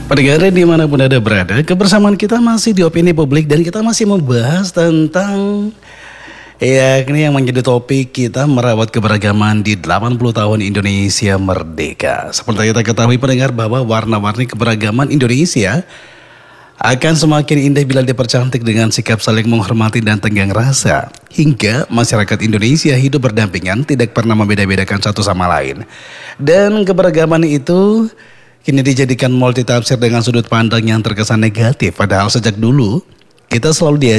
Pendengar dimanapun Anda berada, kebersamaan kita masih di Opini Publik dan kita masih membahas tentang yakni yang menjadi topik kita merawat keberagaman di 80 tahun Indonesia Merdeka. Seperti kita ketahui pendengar bahwa warna-warni keberagaman Indonesia akan semakin indah bila dipercantik dengan sikap saling menghormati dan tenggang rasa. Hingga masyarakat Indonesia hidup berdampingan, tidak pernah membeda-bedakan satu sama lain. Dan keberagaman itu kini dijadikan multitafsir dengan sudut pandang yang terkesan negatif. Padahal sejak dulu kita selalu